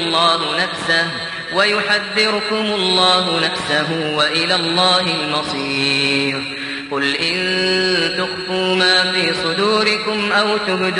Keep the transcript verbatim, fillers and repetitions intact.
الله نفسه ويحذركم الله نفسه وإلى الله المصير. قل إن تخفوا ما في صدوركم أو تبدوا